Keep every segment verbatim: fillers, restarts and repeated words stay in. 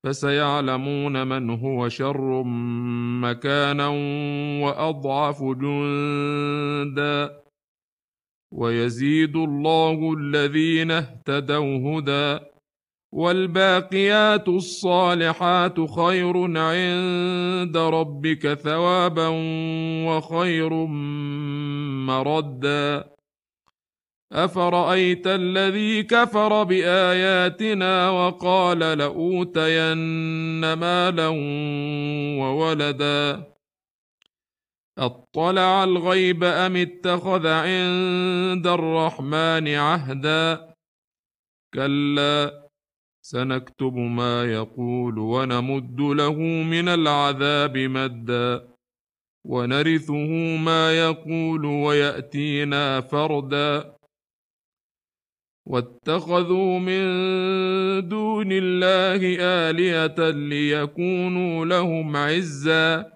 فسيعلمون من هو شر مكانا وأضعف جندا ويزيد الله الذين اهتدوا هدى والباقيات الصالحات خير عند ربك ثوابا وخير مردا أفرأيت الذي كفر بآياتنا وقال لأوتين مالا وولدا أطلع الغيب أم اتخذ عند الرحمن عهدا كلا سنكتب ما يقول ونمد له من العذاب مدا ونرثه ما يقول ويأتينا فردا واتخذوا من دون الله آلهة ليكونوا لهم عزا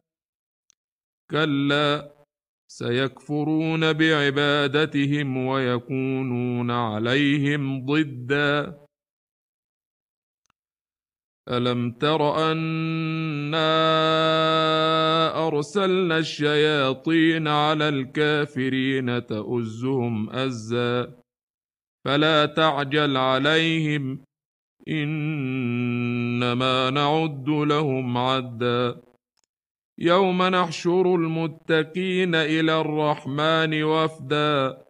كلا سيكفرون بعبادتهم ويكونون عليهم ضدا ألم تر أنا أرسلنا الشياطين على الكافرين تؤزهم أزا فلا تعجل عليهم إنما نعد لهم عدا يوم نحشر المتقين إلى الرحمن وفدا